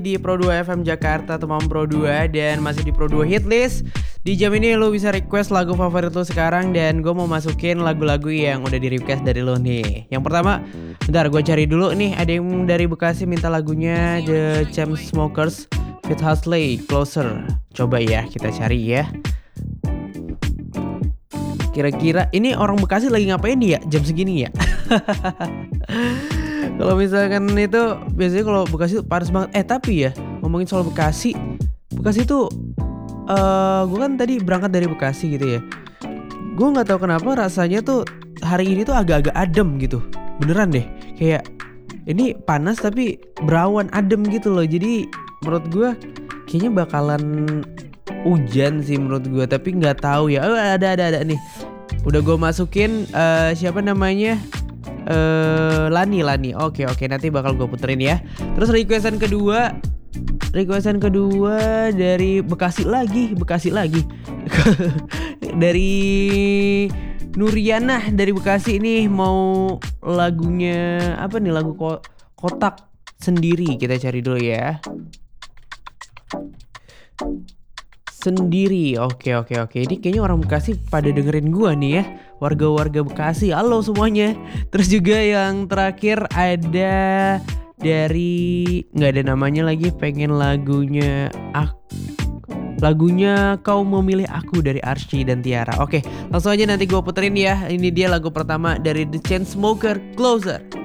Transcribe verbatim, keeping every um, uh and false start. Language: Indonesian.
Di Pro dua F M Jakarta, teman Pro dua, dan masih di Pro dua Hitlist. Di jam ini lo bisa request lagu favorit lo sekarang, dan gue mau masukin lagu-lagu yang udah di request dari lo nih. Yang pertama, bentar gue cari dulu nih. Ada yang dari Bekasi minta lagunya The Chainsmokers Fit Husley, Closer. Coba ya, kita cari ya. Kira-kira ini orang Bekasi lagi ngapain nih ya jam segini ya? Kalau misalkan itu biasanya kalau Bekasi tuh panas banget. Eh tapi ya ngomongin soal Bekasi, Bekasi tuh uh, gue kan tadi berangkat dari Bekasi gitu ya. Gue nggak tahu kenapa rasanya tuh hari ini tuh agak-agak adem gitu. Beneran deh, kayak ini panas tapi berawan adem gitu loh. Jadi menurut gue kayaknya bakalan hujan sih menurut gue. Tapi nggak tahu ya. Oh, ada ada ada nih. Udah gue masukin uh, siapa namanya? Uh, Lani Lani Oke oke nanti bakal gue puterin ya. Terus requestan kedua Requestan kedua dari Bekasi lagi Bekasi lagi dari Nuriana dari Bekasi nih. Mau lagunya apa nih? Lagu ko- Kotak Sendiri. Kita cari dulu ya. Sendiri. Oke oke oke. Ini kayaknya orang Bekasi pada dengerin gua nih ya. Warga-warga Bekasi, halo semuanya. Terus juga yang terakhir ada dari nggak ada namanya lagi. Pengen lagunya aku, lagunya Kau Memilih Aku dari Arsy dan Tiara. Oke, langsung aja nanti gua puterin ya. Ini dia lagu pertama dari The Chainsmokers, Closer.